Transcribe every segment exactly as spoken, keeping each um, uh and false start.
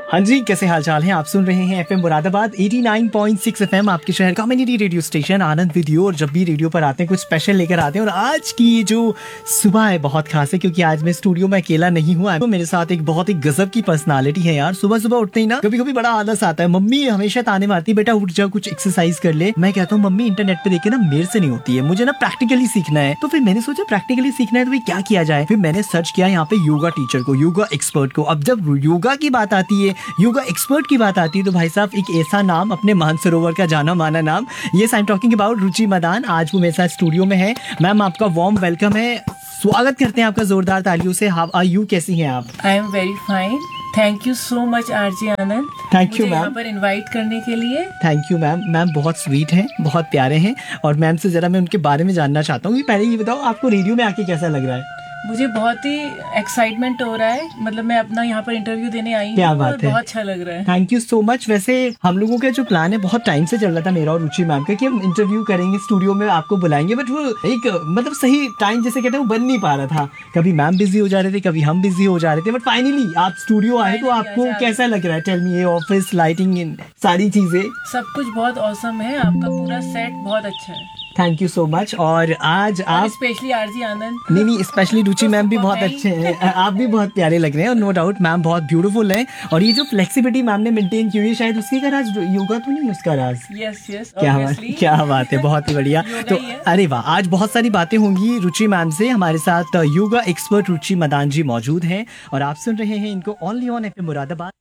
हाँ जी, कैसे हाल चाल हैं? आप सुन रहे हैं एफएम मुरादाबाद नवासी पॉइंट सिक्स एफएम, आपके शहर कम्युनिटी रेडियो स्टेशन आनंद वीडियो। और जब भी रेडियो पर आते हैं कुछ स्पेशल लेकर आते हैं। और आज की ये जो सुबह है बहुत खास है, क्योंकि आज मैं स्टूडियो में अकेला नहीं हूँ। तो मेरे साथ एक बहुत ही गजब की पर्सनालिटी है यार। सुबह सुबह उठते ही ना कभी कभी बड़ा आलस आता है। मम्मी हमेशा ताने मारती, बेटा उठ जाओ, कुछ एक्सरसाइज कर ले। मैं कहता हूँ मम्मी इंटरनेट पे देखे ना मेरे से नहीं होती है, मुझे ना प्रैक्टिकली सीखना है। तो फिर मैंने सोचा प्रैक्टिकली सीखना है तो भाई क्या किया जाए। फिर मैंने सर्च किया यहाँ पे योगा टीचर को, योगा एक्सपर्ट को। अब जब योगा की बात आती है, योगा एक्सपर्ट की बात आती है, तो भाई साहब एक ऐसा नाम, अपने मानसरोवर का जाना माना नाम, yes I am talking about रुचि मदान। आज वो मेरे साथ स्टूडियो में है। मैम आपका वार्म वेलकम है, स्वागत करते हैं आपका जोरदार तालियों से। हाउ आर यू, कैसी हैं आप? I am very fine, thank you so much RG Anand, thank you ma'am, यहाँ पर इनवाइट करने के लिए। Thank you ma'am. मैम बहुत स्वीट हैं, बहुत प्यारे हैं। और मैम से जरा मैं उनके बारे में जानना चाहता हूँ कि पहले ये बताओ आपको रेडियो में आके कैसा लग रहा है? मुझे बहुत ही एक्साइटमेंट हो रहा है, मतलब मैं अपना यहाँ पर इंटरव्यू देने आई क्या हूँ, बात है, बहुत अच्छा लग रहा है। Thank you so much. वैसे हम लोगों का जो प्लान है बहुत टाइम से चल रहा था, मेरा और रुचि मैम का, कि हम इंटरव्यू करेंगे, स्टूडियो में आपको बुलाएंगे, बट वो एक मतलब सही टाइम जैसे कहते हैं वो बन नहीं पा रहा था। कभी मैम बिजी हो जा रहे थे, कभी हम बिजी हो जा रहे थे, बट फाइनली आप स्टूडियो आए। तो आपको कैसा लग रहा है? टेल मी, ये ऑफिस, लाइटिंग, सारी चीजें सब कुछ बहुत औसम है, आपका पूरा सेट बहुत अच्छा है। Thank you so much. और आज आप स्पेशली आरजी आनंद, नहीं नहीं स्पेशली रुचि मैम भी बहुत अच्छे हैं, आप भी बहुत प्यारे लग रहे हैं। और नो डाउट मैम बहुत ब्यूटीफुल है। और ये जो फ्लेक्सिबिलिटी मैम ने मेंटेन की हुई है, शायद उसकी का राज योगा तो नहीं, उसका राज। यस यस, क्या बात, क्या बात है, बहुत ही बढ़िया। तो अरे वाह, आज बहुत सारी बातें होंगी रुचि मैम से। हमारे साथ योगा एक्सपर्ट रुचि मदान जी मौजूद हैं और आप सुन रहे हैं इनको only on FM Moradabad.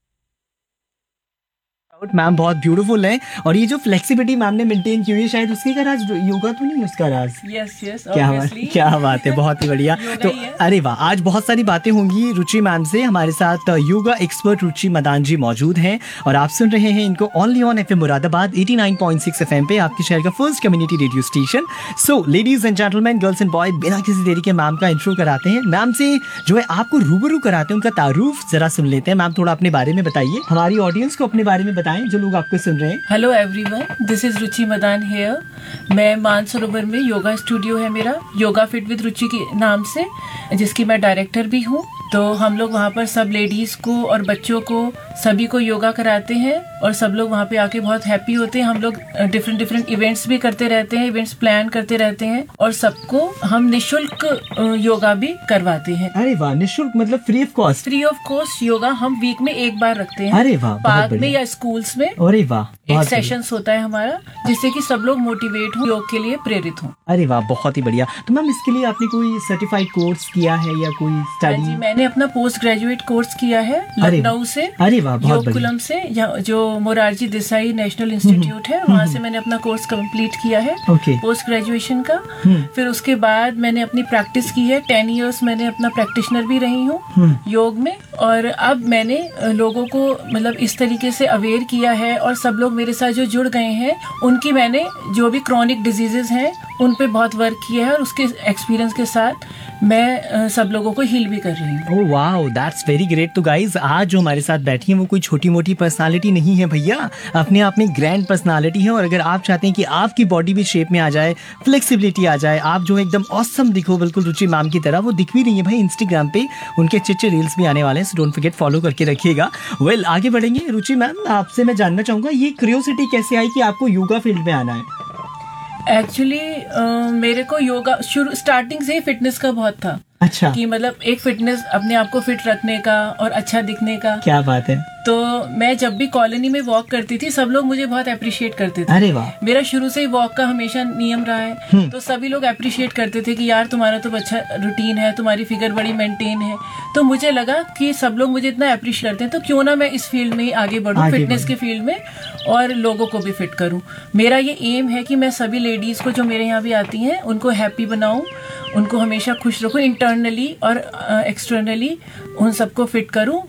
Ma'am बहुत ब्यूटीफुल है। और ये जो फ्लेक्सिबिलिटी मैम ने मेंटेन की हुई है, शायद उसकी का राज योगा तो नहीं, उसका राज। यस यस, क्या बात, क्या बात है, बहुत ही बढ़िया। तो अरे वाह, आज बहुत सारी बातें होंगी रुचि मैम से। हमारे साथ योगा एक्सपर्ट रुचि मदान जी मौजूद हैं और आप सुन रहे हैं इनको ओनली ऑन एफएम मुरादाबाद नवासी पॉइंट सिक्स एफएम पे, आपके शहर का first community radio station. So ladies and gentleman, girls and boy, बिना किसी देरी के मैम का इंट्रो कराते हैं। मैम से जो है आपको रूबरू कराते हैं, उनका तारुफ जरा सुन लेते हैं। मैम थोड़ा अपने बारे में बताइए, हमारी ऑडियंस को अपने बारे में बताएं जो लोग आपको सुन रहे हैं। Hello everyone, this is Ruchi Madan here. मैं मानसरोवर में योगा स्टूडियो है मेरा, योगा फिट विद रुचि के नाम से, जिसकी मैं डायरेक्टर भी हूँ। तो हम लोग वहाँ पर सब लेडीज को और बच्चों को सभी को योगा कराते हैं और सब लोग वहाँ पे आके बहुत हैप्पी होते हैं। हम लोग डिफरेंट डिफरेंट इवेंट्स भी करते रहते हैं, इवेंट्स प्लान करते रहते हैं और सबको हम निशुल्क योगा भी करवाते हैं। अरे वाह, निशुल्क मतलब free of cost? Free of cost yoga हम वीक में एक बार रखते हैं। अरे वाह, पार्क में या स्कूल्स में। अरे वाह, एक सेशन होता है हमारा, जिससे कि सब लोग मोटिवेट हो, योग के लिए प्रेरित हो। अरे वाह, बहुत ही बढ़िया। तो मैम इसके लिए आपने कोई सर्टिफाइड कोर्स किया है या कोई स्टडी? जी, मैंने अपना पोस्ट ग्रेजुएट कोर्स किया है लखनऊ से। अरे वाह, बहुत योग कुलम से, जो मोरारजी देसाई नेशनल इंस्टीट्यूट है, वहाँ से मैंने अपना कोर्स कंप्लीट किया है पोस्ट ग्रेजुएशन का। फिर उसके बाद मैंने अपनी प्रैक्टिस की है, टेन इयर्स मैंने अपना प्रैक्टिशनर भी रही हूँ योग में। और अब मैंने लोगों को मतलब इस तरीके से अवेयर किया है और सब लोग मेरे साथ जो जुड़ गए हैं, उनकी मैंने जो भी क्रॉनिक डिजीजेस हैं उन पे बहुत वर्क किया है और उसके एक्सपीरियंस के साथ मैं सब लोगों को हील भी कर रही हूँ। Oh wow, that's very great. तो गाइज आज जो हमारे साथ बैठी हैं वो कोई छोटी मोटी पर्सनालिटी नहीं है भैया, अपने आप में ग्रैंड पर्सनालिटी है। और अगर आप चाहते हैं कि आपकी बॉडी भी शेप में आ जाए, फ्लेक्सिबिलिटी आ जाए, आप जो एकदम ऑसम दिखो बिल्कुल रुचि मैम की तरह, वो दिख भी रही है भाई इंस्टाग्राम पे, उनके अच्छे अच्छे रील्स भी आने वाले हैं, सो डोंट फॉरगेट फॉलो करके रखिएगा। वेल well, आगे बढ़ेंगे। रुचि मैम आपसे मैं जानना चाहूंगा ये क्यूरियोसिटी कैसे आई कि आपको योगा फील्ड में आना है? एक्चुअली uh, मेरे को योगा शुरू स्टार्टिंग से ही फिटनेस का बहुत था। अच्छा, कि मतलब एक फिटनेस, अपने आप को फिट रखने का और अच्छा दिखने का। क्या बात है। तो मैं जब भी कॉलोनी में वॉक करती थी, सब लोग मुझे बहुत अप्रिशिएट करते थे। अरे वाह, मेरा शुरू से ही वॉक का हमेशा नियम रहा है, तो सभी लोग अप्रिशिएट करते थे कि यार तुम्हारा तो अच्छा रूटीन है, तुम्हारी फिगर बड़ी मेंटेन है। तो मुझे लगा कि सब लोग मुझे इतना अप्रिशिएट करते हैं, तो क्यों ना मैं इस फील्ड में आगे बढ़ूं, फिटनेस के फील्ड में, और लोगों को भी फिट करूं। मेरा ये एम है कि मैं सभी लेडीज को जो मेरे यहाँ भी आती हैं उनको हैप्पी बनाऊं, उनको हमेशा खुश रखूं, इंटरनली और एक्सटर्नली उन सबको फिट करूं,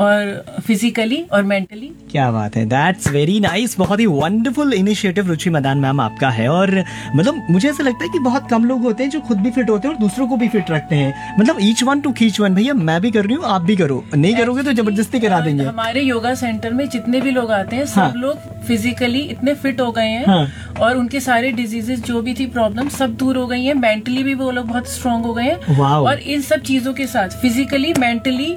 और फिजिकली और मेंटली। क्या बात है, दैट्स वेरी नाइस। बहुत ही वंडरफुल इनिशिएटिव रुचि मदान मैम आपका है। और मतलब मुझे ऐसा लगता है कि बहुत कम लोग होते हैं जो खुद भी फिट होते हैं और दूसरों को भी फिट रखते हैं। मतलब ईच वन टू कीच वन। भैया मैं भी कर रही हूँ, आप भी करो, नहीं करोगे तो जबरदस्ती करा देंगे। हमारे योगा सेंटर में जितने भी लोग आते हैं, सब हाँ। लोग फिजिकली इतने फिट हो गए हैं, हाँ। और उनके सारे डिजीजेस जो भी थी प्रॉब्लम सब दूर हो गई है। मेंटली भी वो लोग बहुत स्ट्रांग हो गए हैं। और इन सब चीजों के साथ फिजिकली, मेंटली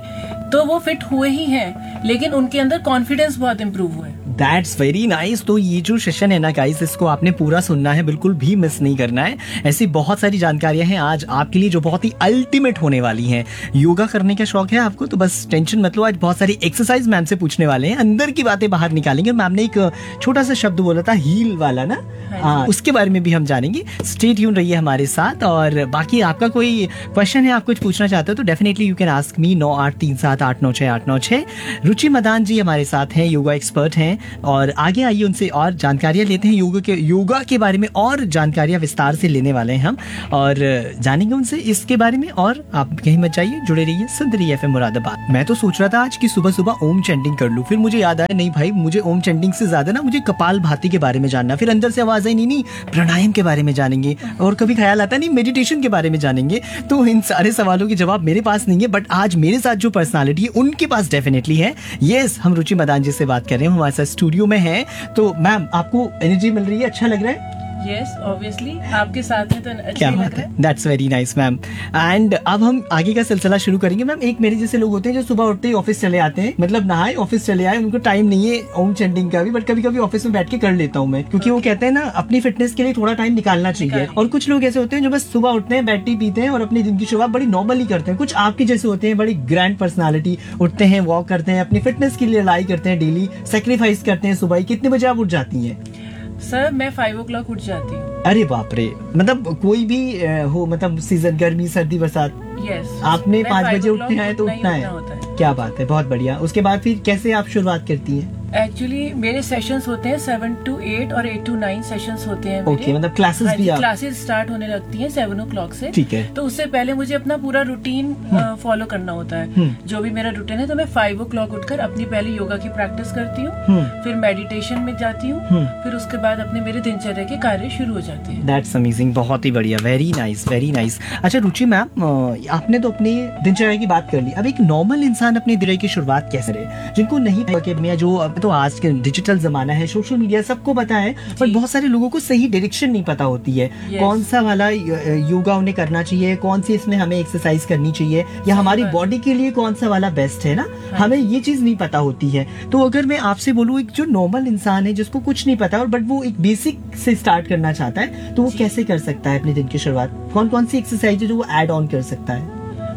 तो वो फिट हुए ही हैं, लेकिन उनके अंदर कॉन्फिडेंस बहुत इम्प्रूव हुआ है। That's very nice. तो ये जो सेशन है ना गाइस, इसको आपने पूरा सुनना है, बिल्कुल भी मिस नहीं करना है। ऐसी बहुत सारी जानकारियां हैं आज आपके लिए जो बहुत ही अल्टीमेट होने वाली हैं। योगा करने का शौक है आपको तो बस टेंशन मत लो, आज बहुत सारी एक्सरसाइज मैम से पूछने वाले हैं, अंदर की बातें बाहर निकालेंगे। मैम ने एक छोटा सा शब्द बोला था हील वाला ना, हाँ, उसके बारे में भी हम जानेंगे। स्टे ट्यून रहिए हमारे साथ। और बाकी आपका कोई क्वेश्चन है, आप कुछ पूछना चाहते हो तो definitely you can ask me. नौ आठ तीन सात आठ नौ छः आठ नौ छः। रुचि मदान जी हमारे साथ हैं, योगा एक्सपर्ट हैं, और आगे आइए उनसे और जानकारियां लेते हैं। योगा के योगा के बारे में और जानकारियां विस्तार से लेने वाले हैं हम, और जानेंगे उनसे इसके बारे में। और आप कहीं मत जाइए, जुड़े रहिए सुंदरी एफएम मुरादाबाद। मैं तो सोच रहा था आज कि सुबह सुबह ओम चैंटिंग कर लूं, फिर मुझे याद आया नहीं भाई, मुझे ओम चैंटिंग से ज्यादा ना मुझे कपाल भाती के बारे में जानना। फिर अंदर से आवाज आई नहीं नहीं प्राणायाम के बारे में जानेंगे, और कभी ख्याल आता नहीं मेडिटेशन के बारे में जानेंगे। तो इन सारे सवालों के जवाब मेरे पास नहीं है, बट आज मेरे साथ जो पर्सनालिटी है उनके पास डेफिनेटली है। यस, हम रुचि मदान जी से बात कर रहे हैं, हमारे साथ स्टूडियो में है। तो मैम आपको एनर्जी मिल रही है, अच्छा लग रहा है? यस, ऑब्वियसली आपके साथ हैं तो अच्छा क्या ही बात लग रहा है, that's very nice ma'am. And अब हम आगे का सिलसिला शुरू करेंगे। मैम एक मेरे जैसे लोग होते हैं जो सुबह उठते ही ऑफिस चले आते हैं, मतलब नहाए ऑफिस चले आए, उनको टाइम नहीं है ओम चैंटिंग का भी, बट कभी कभी ऑफिस में बैठ के कर लेता हूँ मैं, क्योंकि वो कहते हैं ना अपनी फिटनेस के लिए थोड़ा टाइम निकालना चाहिए। और कुछ लोग ऐसे होते हैं जो बस सुबह उठते हैं, बैठ टी पीते हैं और अपनी दिन की शुरुआत बड़ी नॉर्मली करते हैं। कुछ आपके जैसे होते हैं, बड़ी ग्रैंड पर्सनालिटी, उठते हैं, वॉक करते हैं, अपनी फिटनेस के लिए लड़ाई करते हैं, डेली सेक्रीफाइस करते हैं। सुबह कितने बजे आप उठ जाती हैं? सर मैं फाइव ओ क्लॉक उठ जाती हूँ। अरे बाप रे, मतलब कोई भी हो, मतलब सीजन गर्मी सर्दी बरसात, यस, आपने पाँच बजे उठते हैं तो उठना है। क्या बात है, बहुत बढ़िया। उसके बाद फिर कैसे आप शुरुआत करती हैं? एक्चुअली मेरे सेशंस होते हैं सेवन टू एट और एट टू नाइन सेशंस होते हैं। ओके okay, मतलब क्लासेस भी आप... क्लासेस स्टार्ट होने लगती हैं सेवन ओ क्लॉक से। ठीक है। तो उससे पहले मुझे अपना पूरा रूटीन फॉलो करना होता है। जो भी मेरा रूटीन है, तो मैं फाइव ओ क्लॉक उठकर अपनी पहले योगा की प्रैक्टिस करती हूँ, फिर मेडिटेशन में जाती हूँ, फिर उसके बाद अपने मेरे दिनचर्या के कार्य शुरू हो जाते हैं। दैट्स अमेजिंग, बहुत ही बढ़िया, वेरी नाइस वेरी नाइस। अच्छा रुचि मैम, आपने तो अपनी दिनचर्या की बात कर ली, अब एक नॉर्मल इंसान अपनी दिन की शुरुआत कैसे रहे, जिनको नहीं पता, जो अब तो आज के डिजिटल जमाना है, सोशल मीडिया सबको पता है, पर बहुत सारे लोगों को सही डायरेक्शन नहीं पता होती है। yes. कौन सा वाला योगा उन्हें करना चाहिए, कौन सी इसमें हमें एक्सरसाइज करनी चाहिए, या हमारी बॉडी के लिए कौन सा वाला बेस्ट है ना, हमें ये चीज नहीं पता होती है। तो अगर मैं आपसे बोलूँ, एक जो नॉर्मल इंसान है जिसको कुछ नहीं पता, बट वो एक बेसिक से स्टार्ट करना चाहता है, तो वो कैसे कर सकता है अपने दिन की शुरुआत? कौन कौन सी एक्सरसाइज है जो वो एड ऑन कर सकता है?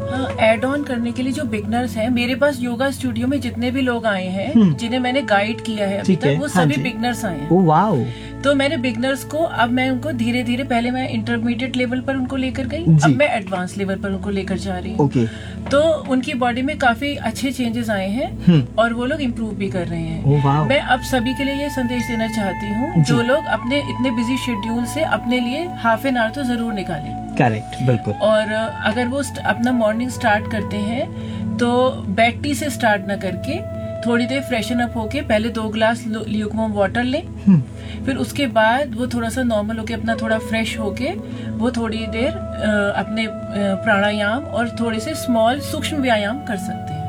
एड ऑन करने के लिए जो बिगनर्स हैं, मेरे पास योगा स्टूडियो में जितने भी लोग आए हैं, जिन्हें मैंने गाइड किया है अभी तक, वो सभी बिगनर्स आए हैं। Oh wow. तो मैंने बिगनर्स को, अब मैं उनको धीरे धीरे, पहले मैं इंटरमीडिएट लेवल पर उनको लेकर गई, अब मैं एडवांस लेवल पर उनको लेकर जा रही हूँ। okay. तो उनकी बॉडी में काफी अच्छे चेंजेस आए हैं और वो लोग इम्प्रूव भी कर रहे हैं। oh, मैं अब सभी के लिए ये संदेश देना चाहती हूँ, जो लोग अपने इतने बिजी शेड्यूल से अपने लिए हाफ एन आवर तो जरूर निकालें। करेक्ट, बिल्कुल। और अगर वो अपना मॉर्निंग स्टार्ट करते हैं तो बेड टी से स्टार्ट न करके थोड़ी देर फ्रेशन अप होके पहले दो ग्लास ल्यूकवार्म वाटर लें, फिर उसके बाद वो थोड़ा सा नॉर्मल होके अपना थोड़ा फ्रेश होके वो थोड़ी देर अपने प्राणायाम और थोड़े से स्मॉल सूक्ष्म व्यायाम कर सकते हैं।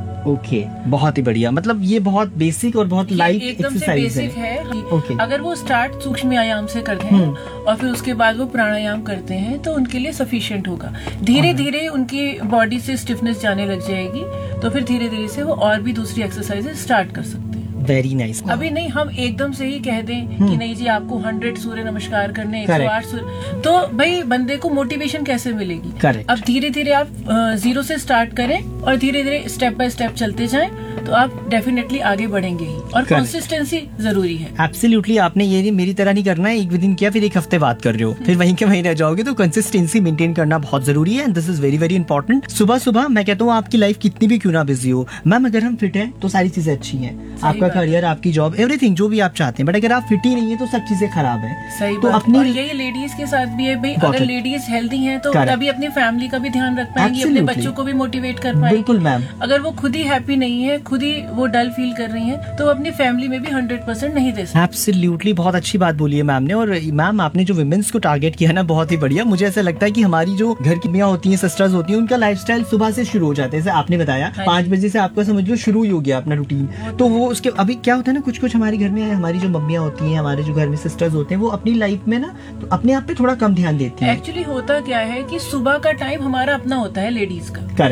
ओके okay, बहुत ही बढ़िया, मतलब ये बहुत बेसिक और बहुत लाइट एक्सरसाइज है, है। okay. अगर वो स्टार्ट सूक्ष्म व्यायाम से करते हैं और फिर उसके बाद वो प्राणायाम करते हैं तो उनके लिए सफिशिएंट होगा। धीरे धीरे उनकी बॉडी से स्टिफनेस जाने लग जाएगी, तो फिर धीरे धीरे से वो और भी दूसरी एक्सरसाइजेस स्टार्ट कर सकते हैं। Very nice nice. अभी नहीं हम एकदम से ही कह दें कि नहीं जी आपको हंड्रेड सूर्य नमस्कार करने, एक सौ आठ सूर्य, तो भाई बंदे को मोटिवेशन कैसे मिलेगी? Correct. अब धीरे धीरे आप जीरो से स्टार्ट करें और धीरे धीरे स्टेप बाय स्टेप चलते जाएं, तो आप डेफिनेटली आगे बढ़ेंगे ही, और कंसिस्टेंसी जरूरी है। एब्सोल्युटली, आपने ये नहीं, मेरी तरह नहीं करना है, एक दिन किया फिर एक हफ्ते बात कर रहे हो, फिर वहीं के वहीं रह जाओगे, तो कंसिस्टेंसी मेंटेन करना बहुत जरूरी है, and this is very very important. सुबह सुबह मैं कहता हूँ आपकी लाइफ कितनी भी क्यों ना बिजी हो मैम, अगर हम फिट हैं तो सारी चीजें अच्छी हैं, आपका करियर, आपकी जॉब, एवरीथिंग जो भी आप चाहते हैं, बट अगर आप फिट ही नहीं है तो सब चीजें खराब है। सही तो अपनी, और यही लेडीज के साथ भी है भाई, अगर लेडीज हेल्दी हैं तो तभी अपनी फैमिली का भी ध्यान रख पाएंगी, अपने बच्चों को भी मोटिवेट कर पाएंगी। बिल्कुल मैम। अगर वो खुद ही हैप्पी नहीं है, खुद ही वो डल फील कर रही हैं, तो अपनी फैमिली में भी हंड्रेड परसेंट नहीं दे सकते। एब्सोल्युटली, बहुत अच्छी बात बोली है मैम ने। और मैम आपने जो विमेंस को टारगेट किया ना, बहुत ही बढ़िया। मुझे ऐसा लगता है कि हमारी जो घर की मियाँ होती हैं, सिस्टर्स होती हैं, उनका लाइफस्टाइल सुबह से शुरू हो जाता है, जैसे आपने बताया पाँच बजे से आपका समझ लो शुरू ही हो गया अपना रूटीन। तो वो उसके अभी क्या होता है ना, कुछ कुछ हमारे घर में हमारी जो मम्मियाँ होती हैं, हमारे जो घर में सिस्टर्स होते हैं, वो अपनी लाइफ में ना तो अपने आप पे थोड़ा कम ध्यान देती हैं। एक्चुअली होता क्या है कि सुबह का टाइम हमारा अपना होता है लेडीज का। करेक्ट।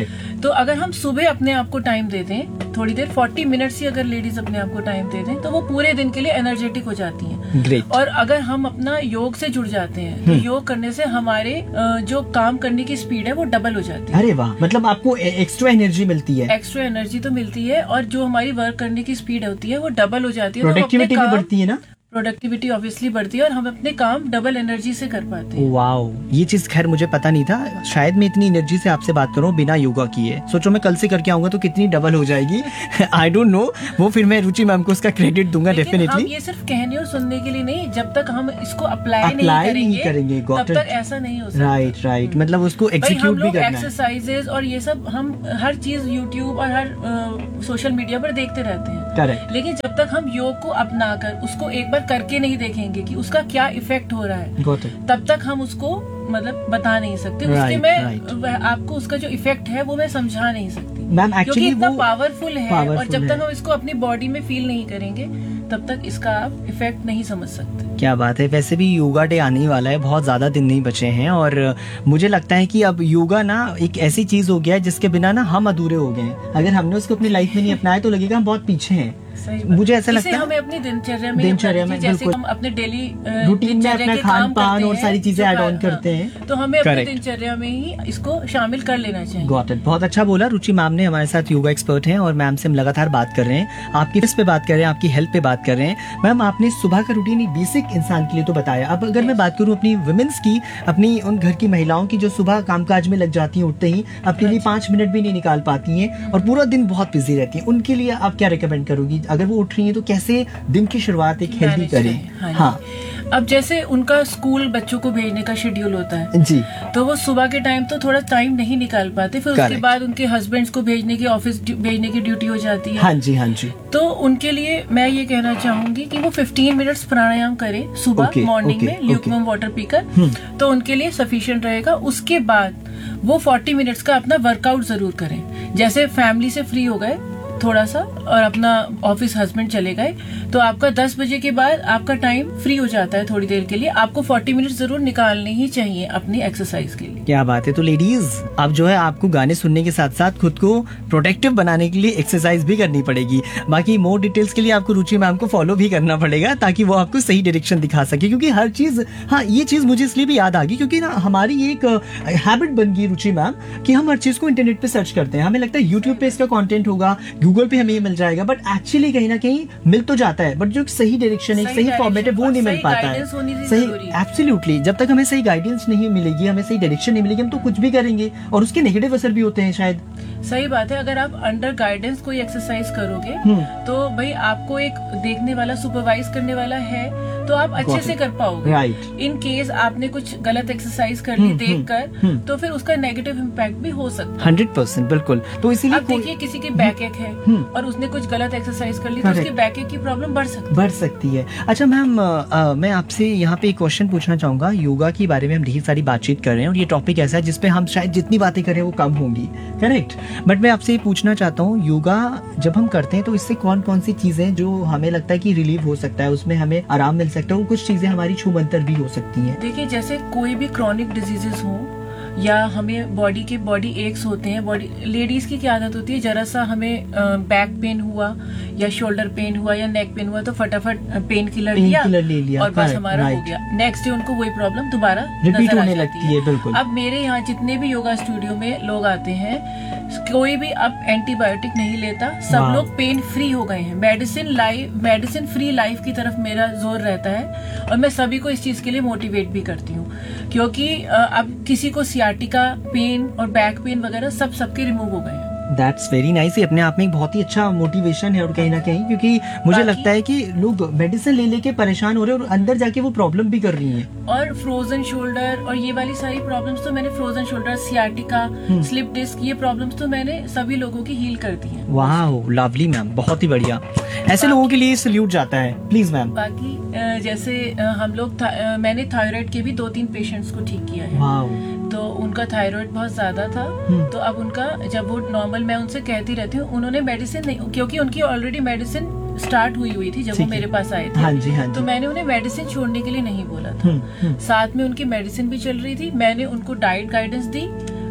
तो अगर हम सुबह अपने आप को टाइम दे दें, थोड़ी देर चालीस मिनट्स ही अगर लेडीज अपने आप को टाइम दे दें, तो वो पूरे दिन के लिए एनर्जेटिक हो जाती हैं। Great. और अगर हम अपना योग से जुड़ जाते हैं, तो योग करने से हमारे जो काम करने की स्पीड है वो डबल हो जाती है। अरे वाह, मतलब आपको एक्स्ट्रा एनर्जी मिलती है। एक्स्ट्रा एनर्जी तो मिलती है, और जो हमारी वर्क करने की स्पीड होती है वो डबल हो जाती है। प्रोडक्टिविटी भी बढ़ती है ना? प्रोडक्टिविटी ऑब्वियसली बढ़ती है, और हम अपने काम डबल एनर्जी से कर पाते हैं। वाओ, ये चीज खैर मुझे पता नहीं था। शायद मैं इतनी एनर्जी से आपसे बात करूं बिना योगा किए। सोचो मैं कल से करके आऊंगा तो कितनी डबल हो जाएगी। आई डोंट नो, वो फिर मैं रुचि मैम को उसका क्रेडिट दूंगा डेफिनेटली। हम ये सिर्फ कहने और सुनने के लिए नहीं, जब तक हम इसको अप्लाई नहीं करेंगे, नहीं करेंगे तब तक ऐसा नहीं हो सकता। राइट राइट, मतलब उसको एग्जीक्यूट भी करना है। एक्सरसाइजेज और ये सब हम हर चीज यूट्यूब और हर सोशल मीडिया पर देखते रहते हैं। करेक्ट। लेकिन जब तक हम योग को अपना कर उसको एक बार करके नहीं देखेंगे कि उसका क्या इफेक्ट हो रहा है, तब तक हम उसको मतलब बता नहीं सकते। right, उसके मैं right. आपको उसका जो इफेक्ट है वो मैं समझा नहीं सकती मैम, क्योंकि इतना पावरफुल है। powerful और जब तक है। हम इसको अपनी बॉडी में फील नहीं करेंगे, तब तक इसका आप इफेक्ट नहीं समझ सकते। क्या बात है। वैसे भी योगा डे आने वाला है, बहुत ज्यादा दिन नहीं बचे हैं, और मुझे लगता है कि अब योगा ना एक ऐसी चीज हो गया है जिसके बिना ना हम अधूरे हो गए हैं। अगर हमने उसको अपनी लाइफ में नहीं अपनाया तो लगेगा हम बहुत पीछे हैं। मुझे ऐसा लगता है हमें अपनी दिनचर्या में दिनचर्या में जैसे हम अपने डेली रूटीन में अपना खान पान और सारी चीजें ऐड ऑन करते हैं, तो हमें अपनी दिनचर्या में ही इसको शामिल कर लेना चाहिए। गॉट इट, बहुत अच्छा बोला। रुचि मैम ने हमारे साथ योगा एक्सपर्ट हैं, और मैम से हम लगातार बात कर रहे हैं, आपकी फिटनेस पे बात कर रहे हैं, आपकी हेल्थ पे बात कर रहे हैं। मैम, आपने सुबह का रूटीन एक बेसिक इंसान के लिए तो बताया। अब अगर मैं बात करूँ अपनी वुमेन्स की, अपनी उन घर की महिलाओं की जो सुबह कामकाज में लग जाती हैं, उठते ही अपने लिए पांच मिनट भी नहीं निकाल पाती हैं और पूरा दिन बहुत बिजी रहती हैं, उनके लिए आप क्या रिकमेंड करोगी? अगर वो उठ रही है तो कैसे दिन की शुरुआत एक हेल्दी करें? हाँ, हाँ। अब जैसे उनका स्कूल बच्चों को भेजने का शेड्यूल होता है जी, तो वो सुबह के टाइम तो थोड़ा टाइम नहीं निकाल पाते, फिर उसके बाद उनके हस्बैंड्स को भेजने की, ऑफिस भेजने की ड्यूटी हो जाती है। हाँ जी, हाँ जी। तो उनके लिए मैं ये कहना चाहूंगी कि वो पंद्रह मिनट्स प्राणायाम करें सुबह मॉर्निंग में ल्यूकवार्म वाटर पीकर, तो उनके लिए सफिशिएंट रहेगा। उसके बाद वो चालीस मिनट्स का अपना वर्कआउट जरूर करें। जैसे फैमिली से फ्री हो गए थोड़ा सा और अपना ऑफिस हस्बैंड चले गए, तो आपका दस बजे के बाद आपका टाइम फ्री हो जाता है थोड़ी देर के लिए। आपको चालीस मिनट जरूर निकालने ही चाहिए अपनी एक्सरसाइज के लिए। क्या बात है। तो लेडीज, अब जो है आपको गाने सुनने के साथ साथ खुद को प्रोटेक्टिव बनाने के लिए एक्सरसाइज भी करनी पड़ेगी। बाकी मोर डिटेल्स के लिए आपको रुचि मैम को फॉलो भी करना पड़ेगा, ताकि वो आपको सही डायरेक्शन दिखा सके। क्योंकि हर चीज, हाँ ये चीज मुझे इसलिए भी याद आ गई क्योंकि ना हमारी एक हैबिट बन गई रुचि मैम कि हम हर चीज को इंटरनेट पे सर्च करते हैं। हमें लगता है यूट्यूब पे इसका कंटेंट होगा, गूगल पे हमें ये मिल जाएगा, बट एक्चुअली कहीं ना कहीं मिल तो जाता है, बट जो सही डायरेक्शन है, सही फॉर्मेट है, वो नहीं मिल पाता है। सही, एब्सोल्युटली। जब तक हमें सही गाइडेंस नहीं मिलेगी, हमें सही डायरेक्शन नहीं मिलेगी, हम तो कुछ भी करेंगे और उसके नेगेटिव असर भी होते हैं शायद। सही बात है। अगर आप अंडर गाइडेंस कोई एक्सरसाइज करोगे तो भाई आपको एक देखने वाला, सुपरवाइज करने वाला है, तो आप अच्छे से कर पाओगे। राइट। इन केस आपने कुछ गलत एक्सरसाइज कर ली देखकर, तो फिर उसका नेगेटिव इम्पैक्ट भी हो सकता है। हंड्रेड परसेंट बिल्कुल। तो इसीलिए अब देखिए किसी की बैक एक है और उसने कुछ गलत एक्सरसाइज कर ली, तो उसकी बैक एक की प्रॉब्लम बढ़ सकती है बढ़ सकती है। अच्छा मैम, मैं आपसे यहाँ पे एक क्वेश्चन पूछना चाहूंगा। योगा के बारे में हम ढेर सारी बातचीत कर रहे हैं और ये टॉपिक ऐसा है जिसपे हम शायद जितनी बातें करें वो कम होंगी, करेक्ट? बट मैं आपसे ये पूछना चाहता हूँ, योगा जब हम करते हैं तो इससे कौन कौन सी चीजें जो हमें लगता है कि रिलीव हो सकता है, उसमें हमें आराम मिल सकता है, और कुछ चीजें हमारी छूमंतर भी हो सकती हैं? देखिए, जैसे कोई भी क्रॉनिक डिजीजेस हो या हमें बॉडी के बॉडी एक्स होते हैं, बॉडी लेडीज की क्या आदत होती है, जरा सा हमें बैक पेन हुआ या शोल्डर पेन हुआ या नेक पेन हुआ तो फटाफट पेन किलर लिया, ले लिया और बस हमारा हो गया। नेक्स्ट डे उनको वही प्रॉब्लम दोबारा रिपीट होने लगती है। बिल्कुल। अब मेरे यहाँ जितने भी योगा स्टूडियो में लोग आते हैं, कोई भी अब एंटीबायोटिक नहीं लेता, सब लोग पेन फ्री हो गए हैं। Medicine life medicine free life की तरफ मेरा जोर रहता है, और मैं सभी को इस चीज के लिए मोटिवेट भी करती हूँ, क्योंकि अब किसी को सियाटिका पेन और बैक पेन वगैरह सब सबके रिमूव हो गए हैं। That's very nice. अपने आप में एक बहुत ही अच्छा मोटिवेशन है, और कहीं ना कहीं क्योंकि मुझे लगता है कि लोग मेडिसिन ले लेके परेशान हो रहे हैं और अंदर जाके वो प्रॉब्लम भी कर रही हैं। और फ्रोजन शोल्डर और ये वाली सारी प्रॉब्लम्स तो मैंने, frozen shoulder, sciatica, slip disc, ये प्रॉब्लम्स तो मैंने सभी लोगों की हील कर दी है। वाह, लवली मैम, बहुत ही बढ़िया। ऐसे लोगों के लिए सल्यूट जाता है। Please ma'am. बाकी जैसे हम लोग, मैंने थायराइड के भी दो तीन पेशेंट्स को ठीक किया है। वाह। तो उनका थायराइड बहुत ज्यादा था, तो अब उनका जब वो नॉर्मल, मैं उनसे कहती रहती हूँ, उन्होंने मेडिसिन नहीं, क्योंकि उनकी ऑलरेडी मेडिसिन स्टार्ट हुई हुई थी जब वो मेरे पास आए थे। हाँ जी, हाँ जी। तो मैंने उन्हें मेडिसिन छोड़ने के लिए नहीं बोला था, साथ में उनकी मेडिसिन भी चल रही थी। मैंने उनको डाइट गाइडेंस दी,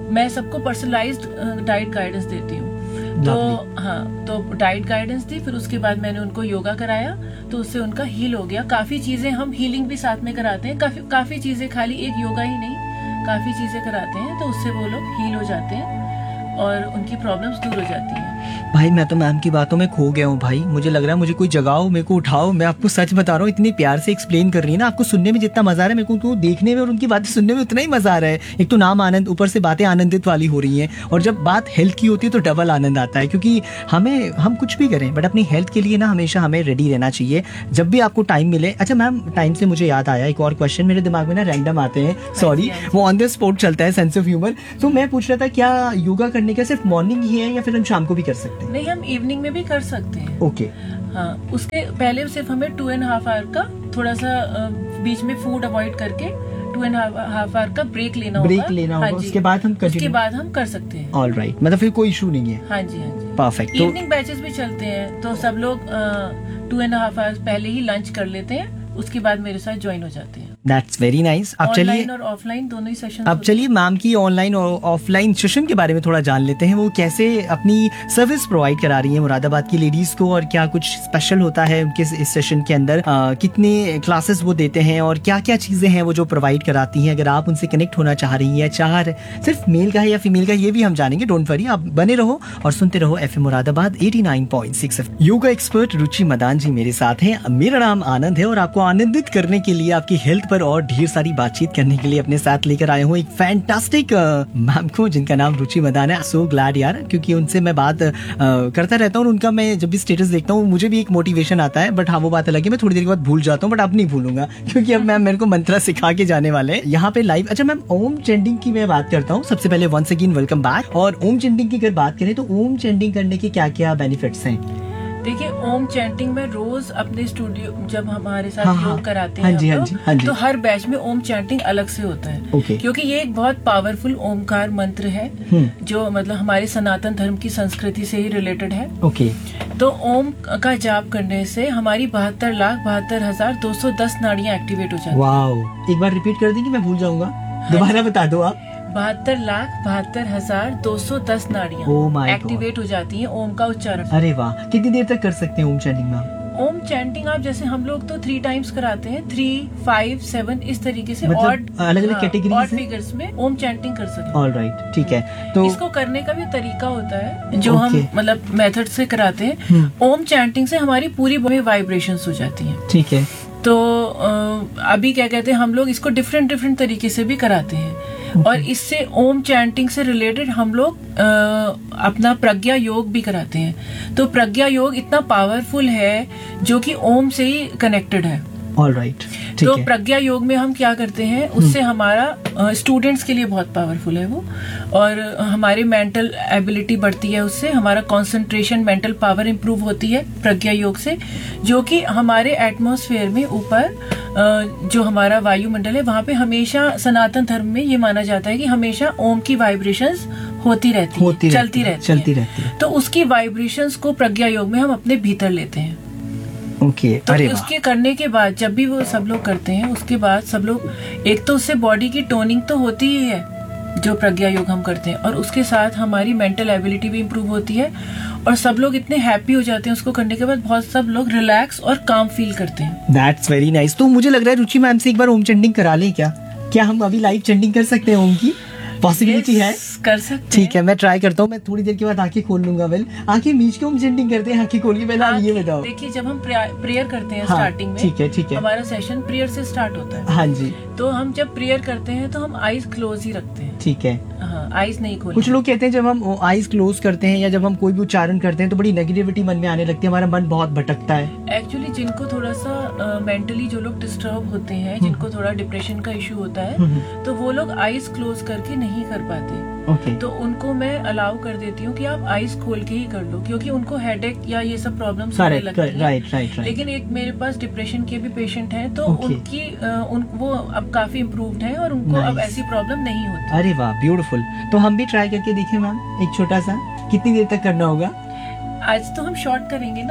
मैं सबको पर्सनलाइज्ड डाइट गाइडेंस देती हूँ। तो हाँ, तो डाइट गाइडेंस दी, फिर उसके बाद मैंने उनको योगा कराया, तो उससे उनका हील हो गया। काफी चीजें हम हीलिंग भी साथ में कराते हैं, काफी काफी चीजें, खाली एक योगा ही नहीं, काफी चीजें कराते हैं, तो उससे वो लोग हील हो जाते हैं और उनकी प्रॉब्लम्स दूर हो जाती हैं। भाई मैं तो मैम की बातों में खो गया हूँ भाई, मुझे लग रहा है मुझे कोई जगाओ, मेरे को उठाओ। मैं आपको सच बता रहा हूँ, इतनी प्यार से एक्सप्लेन कर रही है ना, आपको सुनने में जितना मजा आ रहा है मेरे को तो देखने में और उनकी बातें सुनने में उतना ही मजा आ रहा है। एक तो नाम आनंद, ऊपर से बातें आनंदित वाली हो रही हैं, और जब बात हेल्थ की होती है तो डबल आनंद आता है, क्योंकि हमें हम कुछ भी करें बट अपनी हेल्थ के लिए ना हमेशा हमें रेडी रहना चाहिए जब भी आपको टाइम मिले। अच्छा मैम, टाइम से मुझे याद आया एक और क्वेश्चन, मेरे दिमाग में ना रैंडम आते हैं, सॉरी, वो ऑन द स्पॉट चलता है, सेंस ऑफ ह्यूमर। तो मैं पूछ रहा था, क्या योगा करने का सिर्फ मॉर्निंग ही है या फिर हम शाम को भी कर सकते हैं? नहीं, हम इवनिंग में भी कर सकते हैं। ओके। हाँ, उसके पहले सिर्फ हमें टू एंड हाफ आवर का थोड़ा सा बीच में फूड अवॉइड करके टू एंड हाफ आवर का ब्रेक लेना होगा। ब्रेक लेना होगा, उसके बाद हम उसके बाद हम कर सकते हैं। ऑल राइट, मतलब फिर कोई इशू नहीं है। हाँ जी, हाँ जी, परफेक्ट। इवनिंग बैचेस भी चलते हैं, तो सब लोग टू एंड हाफ आवर पहले ही लंच कर लेते हैं, उसके बाद मेरे साथ ज्वाइन हो जाते हैं। That's very nice. अब चलिए, ऑनलाइन और ऑफलाइन दोनों ही सेशन। अब चलिए मैम की ऑनलाइन और ऑफलाइन सेशन के बारे में थोड़ा जान लेते हैं, वो कैसे अपनी सर्विस प्रोवाइड करा रही हैं मुरादाबाद की लेडीज को, और क्या कुछ स्पेशल होता है उनके इस सेशन के अंदर, आ, कितने क्लासेस वो देते हैं और क्या क्या चीजें हैं वो जो प्रोवाइड कराती हैं। अगर आप उनसे कनेक्ट होना चाह रही हैं, चाह सिर्फ मेल का है या फीमेल का, ये भी हम जानेंगे। डोंट वरी, आप बने रहो और सुनते रहो F M Moradabad eighty nine point six. Yoga expert रुचि मदान जी मेरे साथ हैं। मेरा नाम आनंद है और आपको आनंदित करने के लिए, आपकी हेल्थ पर और ढेर सारी बातचीत करने के लिए अपने साथ लेकर आए हूँ एक फैंटास्टिक मैम को, जिनका नाम रुचि मदान है। सो ग्लैड यार, क्योंकि उनसे मैं बात uh, करता रहता हूँ और उनका मैं जब भी स्टेटस देखता हूँ मुझे भी एक मोटिवेशन आता है। बट हाँ, वो बात अलग है, मैं थोड़ी देर के बाद भूल जाता हूँ, बट अब नहीं भूलूंगा क्योंकि अब मैम मेरे को मंत्र सिखा के जाने वाले हैं यहाँ पे लाइव। अच्छा मैम, ओम चैंटिंग की मैं बात करता हूँ। सबसे पहले वंस अगेन वेलकम बैक। और ओम चैंटिंग की अगर बात करें तो ओम चैंटिंग करने के क्या क्या बेनिफिट्स हैं? देखिए, ओम चैंटिंग में रोज अपने स्टूडियो जब हमारे साथ हाँ, योग हाँ, कराते हाँ हैं जी, हम हाँ जी, लोग, हाँ जी। तो हर बैच में ओम चैंटिंग अलग से होता है। okay. क्योंकि ये एक बहुत पावरफुल ओमकार मंत्र है जो मतलब हमारे सनातन धर्म की संस्कृति से ही रिलेटेड है। okay. तो ओम का जाप करने से हमारी बहत्तर लाख बहत्तर हजार दो सौ दस नाड़ियाँ एक्टिवेट हो जाती हैं। वाओ, एक बार रिपीट कर देंगे, मैं भूल जाऊंगा, दोबारा बता दो आप। बहत्तर लाख बहत्तर हजार दो सौ दस नाड़ियाँ एक्टिवेट हो जाती हैं ओम का उच्चारण। अरे वाह, कितनी देर तक कर सकते हैं ओम चैंटिंग मैम? ओम चैंटिंग आप जैसे हम लोग तो थ्री टाइम्स कराते हैं, थ्री फाइव सेवन इस तरीके से, मतलब अलग अलग कैटेगरी ऑड फिगर्स में ओम चैंटिंग कर सकते हैं। ऑल राइट, ठीक है। तो इसको करने का भी तरीका होता है जो हम मतलब मेथड से कराते हैं। ओम चैंटिंग से हमारी पूरी बॉडी वाइब्रेशंस हो जाती हैं। ठीक है। तो अभी क्या कहते हैं, हम लोग इसको डिफरेंट डिफरेंट तरीके से भी कराते हैं। और इससे ओम चैंटिंग से रिलेटेड हम लोग अपना प्रज्ञा योग भी कराते हैं। तो प्रज्ञा योग इतना पावरफुल है जो कि ओम से ही कनेक्टेड है। ऑल राइट, तो प्रज्ञा योग में हम क्या करते हैं, उससे हमारा स्टूडेंट्स के लिए बहुत पावरफुल है वो, और हमारी मेंटल एबिलिटी बढ़ती है उससे, हमारा कंसंट्रेशन, मेंटल पावर इंप्रूव होती है प्रज्ञा योग से, जो कि हमारे एटमॉस्फेयर में ऊपर जो हमारा वायुमंडल है वहाँ पे हमेशा सनातन धर्म में ये माना जाता है कि हमेशा ओम की वाइब्रेशंस होती रहती होती है, चलती रहती चलती रहती है। तो उसकी वाइब्रेशंस को प्रज्ञा योग में हम अपने भीतर लेते हैं। ओके okay, तो अरे उसके करने के बाद जब भी वो सब लोग करते हैं, उसके बाद सब लोग, एक तो उससे बॉडी की टोनिंग तो होती ही है जो प्रज्ञा योग हम करते हैं, और उसके साथ हमारी मेंटल एबिलिटी भी इम्प्रूव होती है, और सब लोग इतने हैप्पी हो जाते हैं उसको करने के बाद, बहुत सब लोग रिलैक्स और काम फील करते हैं। That's very nice. तो मुझे लग रहा है रुचि मैम से एक बार ओम चैंटिंग करा लें क्या? क्या हम अभी लाइव चैंटिंग कर सकते हैं ओम की? पॉसिबिलिटी है? कर सकते ठीक है, मैं ट्राई करता हूँ। मैं थोड़ी देर के बाद आंखें खोल लूंगा। वेल, आंखें मीच के ओम चैंटिंग करते हैं, आंखें खोल के? पहले आप ये बताओ। देखिए, जब हम प्रेयर करते हैं हाँ, स्टार्टिंग में, ठीक है ठीक है, हमारा सेशन प्रेयर से स्टार्ट होता है। हाँ जी। तो हम जब प्रेयर करते हैं तो हम आईज क्लोज ही रखते हैं। ठीक है। हाँ, आईज नहीं खोलते। कुछ लोग कहते हैं जब हम आईज क्लोज करते हैं या जब हम कोई भी उच्चारण करते हैं तो बड़ी नेगेटिविटी मन में आने लगती है, हमारा मन बहुत भटकता है। एक्चुअली जिनको थोड़ा सा मेंटली uh, जो लोग डिस्टर्ब होते हैं, जिनको थोड़ा डिप्रेशन का इशू होता है, तो वो लोग आईज क्लोज करके नहीं कर पाते। okay. तो उनको मैं अलाउ कर देती हूँ कि आप आईज खोल के ही कर लो, क्योंकि उनको हेडेक या ये सब प्रॉब्लम होने लगती है। Right right. लेकिन एक मेरे पास डिप्रेशन के भी पेशेंट हैं, तो okay. उनकी uh, उन, वो अब काफी इम्प्रूव्ड हैं और उनको nice. अब ऐसी प्रॉब्लम नहीं होती। अरे वाह, ब्यूटीफुल। तो हम भी ट्राई करके देखें मैम, एक छोटा सा, कितनी देर तक करना होगा? आज तो हम शॉर्ट करेंगे ना।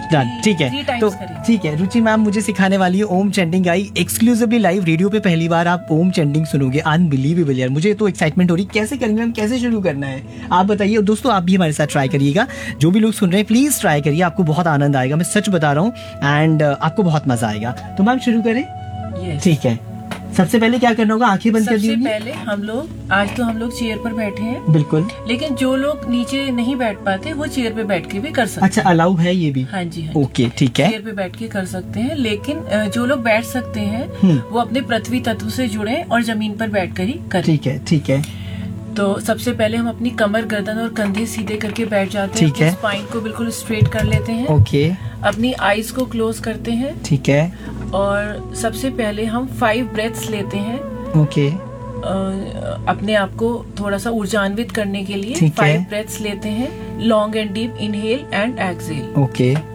डन, ठीक है। तो ठीक है, रुचि मैम मुझे सिखाने वाली है ओम चैंटिंग आई एक्सक्लूसिवली लाइव रेडियो पे। पहली बार आप ओम चैंटिंग सुनोगे, अनबिलीवेबल यार, मुझे तो एक्साइटमेंट हो रही। कैसे करेंगे मैम, कैसे शुरू करना है आप बताइए। और दोस्तों आप भी हमारे साथ ट्राई करिएगा, जो भी लोग सुन रहे हैं प्लीज ट्राई करिए, आपको बहुत आनंद आएगा, मैं सच बता रहा हूँ। एंड आपको बहुत मजा आएगा। तो मैम शुरू करें? ठीक है, सबसे पहले क्या करना होगा? आंखें बंद कर दी। सबसे पहले हम लोग, आज तो हम लोग चेयर पर बैठे हैं, बिल्कुल, लेकिन जो लोग नीचे नहीं बैठ पाते वो चेयर पे बैठ के भी कर सकते हैं। अच्छा, अलाउ है ये भी? हाँ जी, हाँ। ओके, ठीक है, चेयर पे बैठ के कर सकते हैं, लेकिन जो लोग बैठ सकते हैं वो अपने पृथ्वी तत्व से जुड़े और जमीन पर बैठ कर ही करें। ठीक है, ठीक है। तो सबसे पहले हम अपनी कमर, गर्दन और कंधे सीधे करके बैठ जाते हैं। ठीक है। स्पाइन को बिल्कुल स्ट्रेट कर लेते हैं। ओके। अपनी आईज को क्लोज करते हैं। ठीक है। और सबसे पहले हम फाइव ब्रेथ्स लेते हैं। ओके। अपने आप को थोड़ा सा ऊर्जान्वित करने के लिए फाइव ब्रेथ्स लेते हैं। Long and deep inhale and exhale. Okay.